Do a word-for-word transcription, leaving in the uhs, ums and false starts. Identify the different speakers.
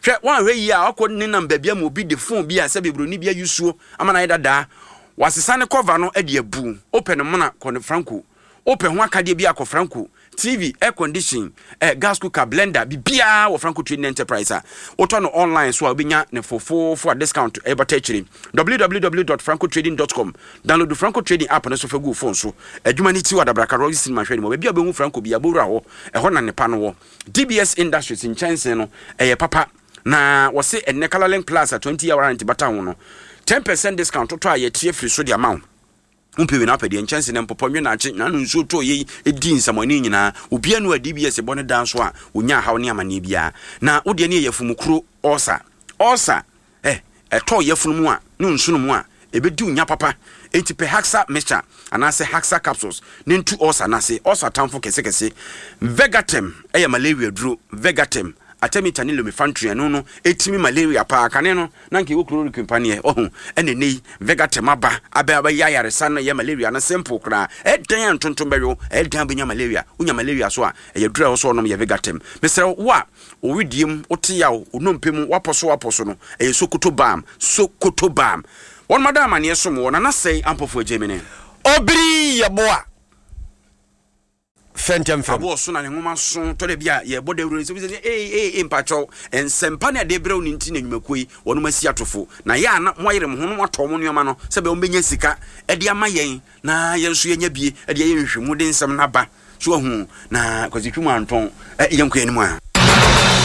Speaker 1: hwe wan hwe yi a akọ ne nam bia ma obi de phone bi a se bebroni bia yusuo ama na yedada wasesa ne cover no e de abu open no na ko ne Franco open ho akade bi akọ Franco T V, air condition, eh, gas cooker, blender, bibia or Franco Trading Enterprise. Oto no online so abinya ne for for for discount e batechiri. w w w dot franco trading dot com. Download the Franco Trading app na so for go phone so. Adwuma ni ti wa da braka rogi cinema hwede mo. Bia obehu Franco bia bowura ho. E ho na ne pa no wo. D B S Industries in China no eh papa na wo se enne Colorlink Plus twenty year warranty bata ho no. ten percent discount to a ye tie free so the amount. Umpewe na pedi enchansi na mpopo nwe na ache na nso to ye edi nsamani nyina obia no D B S bone dan so a onya hawo ne amane bia na wode ne yefumukuro osa osa eh eto yefunumu a ne nsunumu a ebedi unya papa enti pe haxa mixture anase haxa capsules ne ntu osa nase osa tamfo kese kese Vegatem eye malaria duro Vegatem atemita ni lumifantry no no etimi malaria pa kane no na nke wokuro company oh ene nei Vegatem aba aba aba yayaresa no ye malaria na simple kra edan antonton bewo edan benya malaria unya malaria so a ye dura so no ye Vegatem mesere wa owidiem otiyaw onompem waposo waposo no e sokoto bam sokoto bam won madam ane som wona na sei ampofo Gemini
Speaker 2: obri yeboa Fentem fem.
Speaker 1: Abo so na ne ngoma so to de bia ye bode wuro so bi se eh eh mpacho ensempa na de brew ni nti na nwumakoi wono masi atofo na ya na moyere mo hono ato mo nneoma no se be o benya sika e de ama yen na ye nso ye nya bie e de ye nhwemu de nsem na ba so hu na kwazitwu mu anton e yenko enimu a